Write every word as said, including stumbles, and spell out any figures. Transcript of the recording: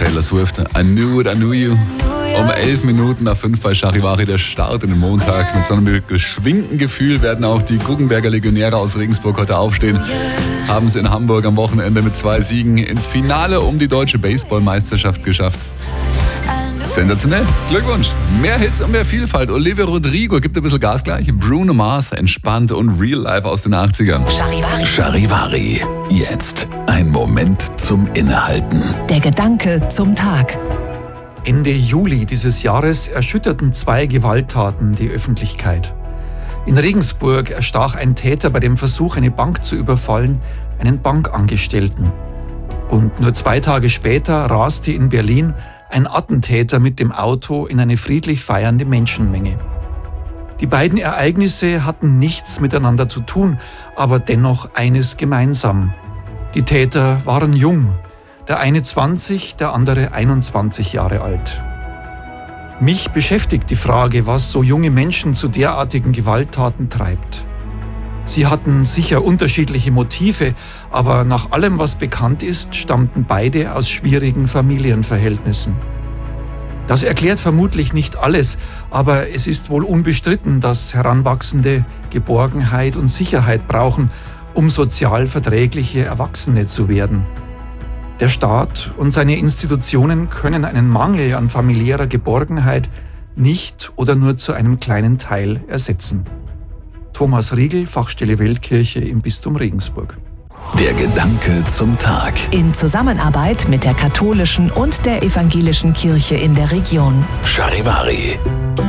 Taylor Swift, I Knew It, I Knew You. Um elf Minuten nach fünf bei Charivari der Start in den Montag. Mit so einem geschwingten Gefühl werden auch die Guggenberger Legionäre aus Regensburg heute aufstehen. Haben es in Hamburg am Wochenende mit zwei Siegen ins Finale um die deutsche Baseballmeisterschaft geschafft. Sensationell. Glückwunsch. Mehr Hits und mehr Vielfalt. Olivia Rodrigo gibt ein bisschen Gas gleich. Bruno Mars, entspannt und real life aus den achtzigern. Charivari. Charivari. Jetzt ein Moment zum Innehalten. Der Gedanke zum Tag. Ende Juli dieses Jahres erschütterten zwei Gewalttaten die Öffentlichkeit. In Regensburg erstach ein Täter bei dem Versuch, eine Bank zu überfallen, einen Bankangestellten. Und nur zwei Tage später raste in Berlin ein Attentäter mit dem Auto in eine friedlich feiernde Menschenmenge. Die beiden Ereignisse hatten nichts miteinander zu tun, aber dennoch eines gemeinsam. Die Täter waren jung. Der eine zwanzig, der andere einundzwanzig Jahre alt. Mich beschäftigt die Frage, was so junge Menschen zu derartigen Gewalttaten treibt. Sie hatten sicher unterschiedliche Motive, aber nach allem, was bekannt ist, stammten beide aus schwierigen Familienverhältnissen. Das erklärt vermutlich nicht alles, aber es ist wohl unbestritten, dass Heranwachsende Geborgenheit und Sicherheit brauchen, um sozial verträgliche Erwachsene zu werden. Der Staat und seine Institutionen können einen Mangel an familiärer Geborgenheit nicht oder nur zu einem kleinen Teil ersetzen. Thomas Riegel, Fachstelle Weltkirche im Bistum Regensburg. Der Gedanke zum Tag. In Zusammenarbeit mit der katholischen und der evangelischen Kirche in der Region. Charivari.